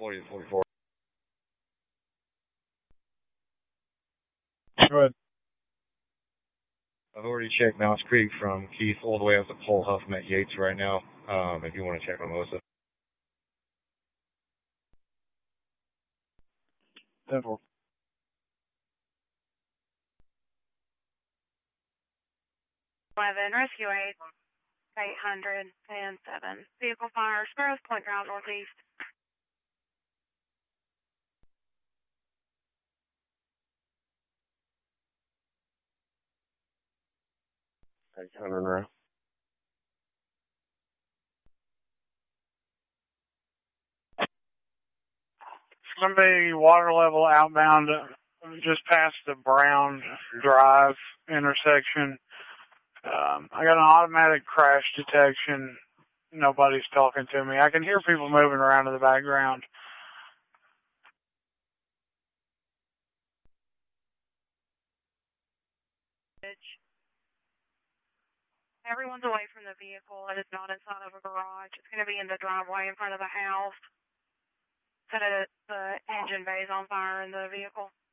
40 to 44. Go ahead. I've already checked Mouse Creek from Keith all the way up to Pole Huffman at Yates right now. If you want to check on Melissa. 10-4. Rescue 8, 807. Vehicle fire, Sparrows Point Drive, northeast. 800 now. It's going to be water level outbound just past the Brown Drive intersection. I got an automatic crash detection. Nobody's talking to me. I can hear people moving around in the background. Everyone's away from the vehicle. It is not inside of a garage. It's going to be in the driveway in front of the house. So that the engine bay is on fire in the vehicle.